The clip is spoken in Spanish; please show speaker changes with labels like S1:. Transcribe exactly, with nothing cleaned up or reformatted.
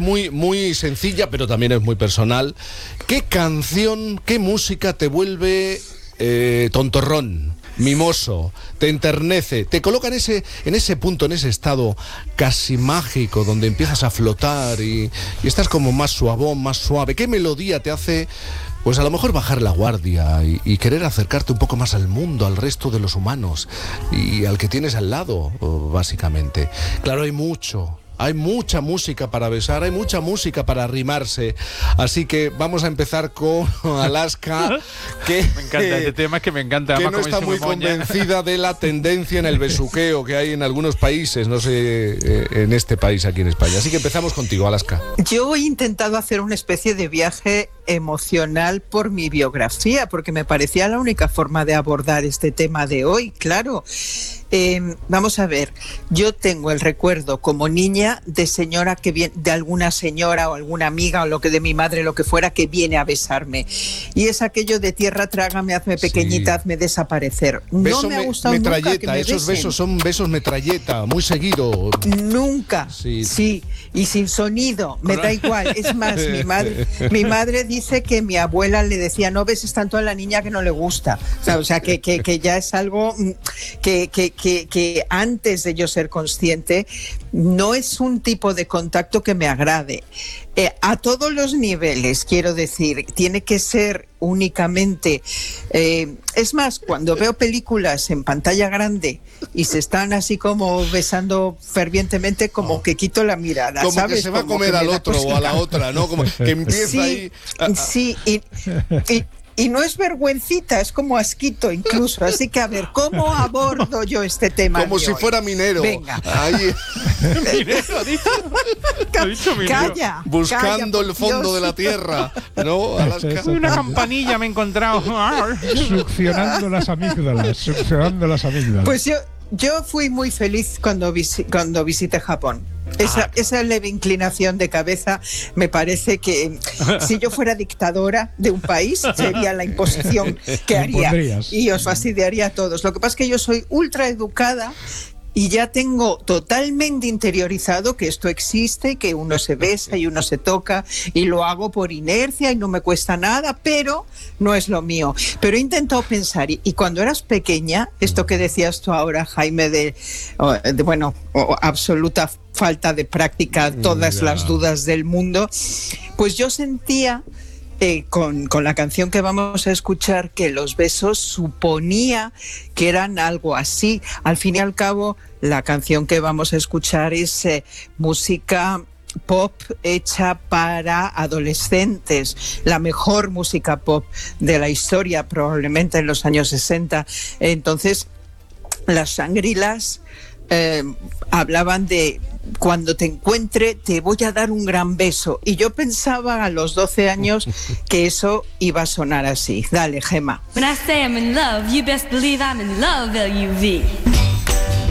S1: muy, muy sencilla, pero también es muy personal. ¿Qué canción, qué música te vuelve eh, tontorrón, mimoso, te enternece, te coloca en ese, en ese punto, en ese estado casi mágico, donde empiezas a flotar y, y estás como más suavón, más suave? ¿Qué melodía te hace, pues a lo mejor bajar la guardia y, y querer acercarte un poco más al mundo, al resto de los humanos y al que tienes al lado, básicamente? Claro, hay mucho. Hay mucha música para besar, hay mucha música para arrimarse. Así que vamos a empezar con Alaska, que
S2: me encanta este tema, es que me encanta.
S1: Que no está muy convencida de la tendencia en el besuqueo que hay en algunos países, no sé, eh, en este país, aquí en España. Así que empezamos contigo, Alaska.
S3: Yo he intentado hacer una especie de viaje emocional por mi biografía, porque me parecía la única forma de abordar este tema de hoy, claro. Eh, vamos a ver, yo tengo el recuerdo como niña de señora que viene, de alguna señora o alguna amiga o lo que de mi madre, lo que fuera, que viene a besarme. Y es aquello de tierra trágame, hazme pequeñita, sí. hazme desaparecer. No
S1: Beso
S3: me ha gustado
S1: metralleta,
S3: nunca que me
S1: esos
S3: besen.
S1: besos son besos metralleta, muy seguido.
S3: Nunca, sí, sí y sin sonido, me da igual. Es más, mi madre, mi madre dice que mi abuela le decía, no beses tanto a la niña que no le gusta. O sea, o sea que, que, que ya es algo que, que, que, que antes de yo ser consciente, no es un tipo de contacto que me agrade. Eh, a todos los niveles, quiero decir, tiene que ser únicamente... Eh, es más, cuando veo películas en pantalla grande y se están así como besando fervientemente, como oh. que quito la mirada,
S1: como
S3: ¿sabes?
S1: que se va
S3: como
S1: a comer al otro o a la otra, ¿no? Como que empieza
S3: sí,
S1: ahí...
S3: Sí, y... y Y no es vergüencita, es como asquito incluso. Así que, a ver, ¿cómo abordo yo este tema?
S1: Como si
S3: hoy?
S1: fuera minero.
S3: Venga.
S1: Ahí.
S2: ¿Minero ha dicho? ¿Ha dicho minero?
S3: Calla.
S1: Buscando
S3: calla,
S1: el fondo
S3: Dios.
S1: de la tierra. ¿No, Alaska?
S2: Una campanilla me he encontrado.
S4: Succionando las amígdalas. Succionando las amígdalas.
S3: Pues yo, yo fui muy feliz cuando, visi- cuando visité Japón. Esa, esa leve inclinación de cabeza me parece que si yo fuera dictadora de un país sería la imposición que haría y os fastidiaría a todos. Lo que pasa es que yo soy ultra educada y ya tengo totalmente interiorizado que esto existe, que uno se besa y uno se toca y lo hago por inercia y no me cuesta nada, pero no es lo mío. Pero he intentado pensar, y, y cuando eras pequeña, esto que decías tú ahora, Jaime, de, de bueno, absoluta falta de práctica, todas yeah. las dudas del mundo, pues yo sentía... Eh, con, con la canción que vamos a escuchar, que los besos suponía que eran algo así. Al fin y al cabo, la canción que vamos a escuchar es eh, música pop hecha para adolescentes, la mejor música pop de la historia, probablemente en los años sesenta. Entonces, las Shangri-Las eh, hablaban de cuando te encuentre te voy a dar un gran beso, y yo pensaba a los doce años que eso iba a sonar así. Dale, Gemma.
S5: When I say I'm in love, you best believe I'm in love, L U V.